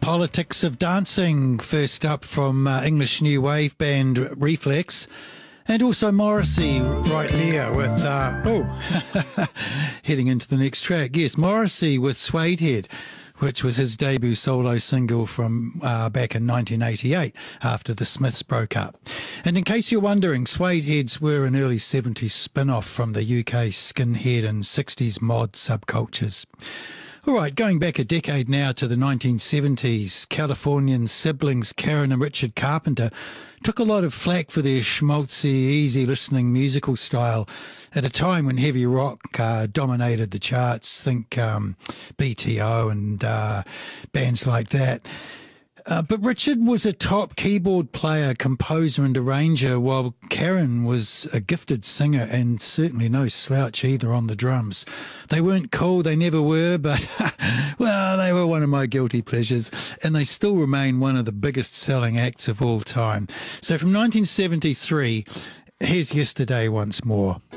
Politics of Dancing, first up from English new wave band Reflex, and also Morrissey right there with, heading into the next track. Yes, Morrissey with Suede Head, which was his debut solo single from back in 1988 after the Smiths broke up. And in case you're wondering, Suede Heads were an early 70s spin-off from the UK skinhead and 60s mod subcultures. All right, going back a decade now to the 1970s, Californian siblings Karen and Richard Carpenter took a lot of flack for their schmaltzy, easy-listening musical style at a time when heavy rock dominated the charts. Think BTO and bands like that. But Richard was a top keyboard player, composer and arranger, while Karen was a gifted singer and certainly no slouch either on the drums. They weren't cool, they never were, but, well, they were one of my guilty pleasures, and they still remain one of the biggest selling acts of all time. So from 1973, here's Yesterday once more.